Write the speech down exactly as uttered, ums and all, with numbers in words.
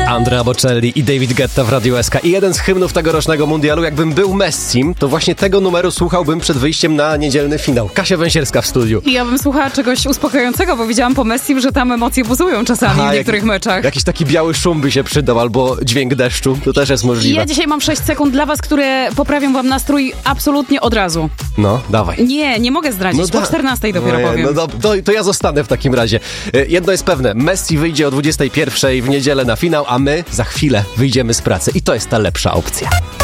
Andrea Bocelli i David Guetta w Radiu S K. I jeden z hymnów tegorocznego mundialu. Jakbym był Messim, to właśnie tego numeru słuchałbym przed wyjściem na niedzielny finał. Kasia Węsierska w studiu. I ja bym słuchała czegoś uspokajającego, bo widziałam po Messim, że tam emocje buzują czasami Aha, w niektórych jak, meczach. Jakiś taki biały szum by się przydał, albo dźwięk deszczu. To też jest możliwe. Ja dzisiaj mam sześć sekund dla was, które poprawią wam nastrój absolutnie od razu. No, dawaj. Nie, nie mogę zdradzić. No da- po czternastej dopiero no, powiem. No to, to, to ja zostanę w takim razie. Jedno jest pewne. Messi wyjdzie o dwudziestej pierwszej w niedzielę na finał, a my za chwilę wyjdziemy z pracy. I to jest ta lepsza opcja.